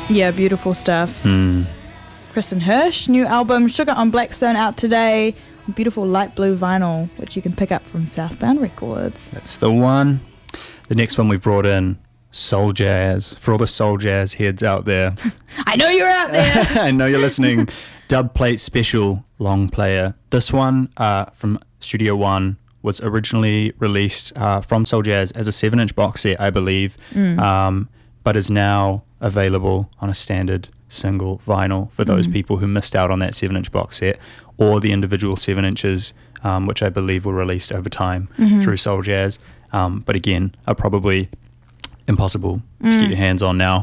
Yeah, beautiful stuff. Kristen Hirsch, new album Sugar on Blackstone out today. Beautiful light blue vinyl, which you can pick up from Southbound Records. That's the one. The next one we've brought in, Soul Jazz. For all the Soul Jazz heads out there. I know you're out there. I know you're listening. Dub Plate Special Long Player. This one from Studio One was originally released from Soul Jazz as a 7-inch box set, I believe, but is now available on a standard single vinyl for those people who missed out on that 7-inch box set, or the individual 7 inches, which I believe were released over time through Soul Jazz, but again are probably impossible to get your hands on now.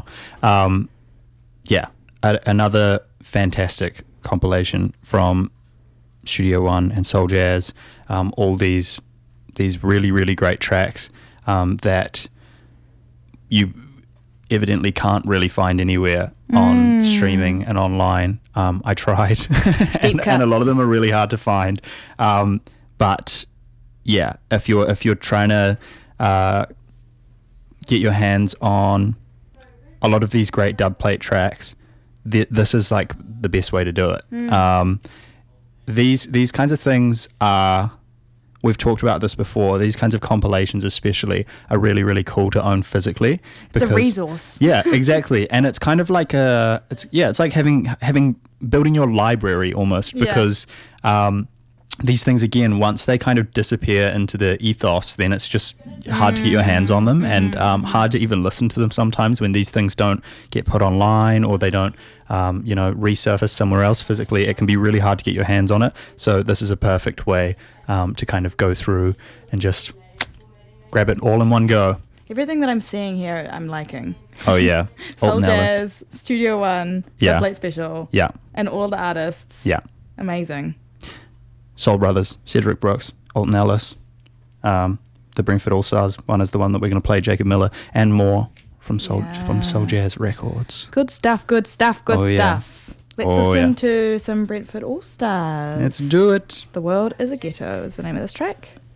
Another fantastic compilation from Studio One and Soul Jazz. All these really, really great tracks that you evidently can't really find anywhere on streaming and online. I tried, and a lot of them are really hard to find. But yeah, if you're trying to get your hands on a lot of these great dub plate tracks, this is like the best way to do it. These kinds of things are, we've talked about this before, these kinds of compilations especially are really, really cool to own physically. It's a resource. Yeah, exactly. And it's kind of like it's like building your library almost, because these things, again, once they kind of disappear into the ethos, then it's just hard to get your hands on them, and hard to even listen to them sometimes when these things don't get put online, or they don't resurface somewhere else physically. It can be really hard to get your hands on it. So this is a perfect way to kind of go through and just grab it all in one go. Everything that I'm seeing here, I'm liking. Oh yeah. Soul Jazz, Studio One, Dub Plate Special, and all the artists. Yeah. Amazing. Soul Brothers, Cedric Brooks, Alton Ellis, the Brentford All Stars one is the one that we're going to play, Jacob Miller, and more from Soul Jazz Records. Good stuff. Let's listen to some Brentford All Stars. Let's do it. The World is a Ghetto is the name of this track.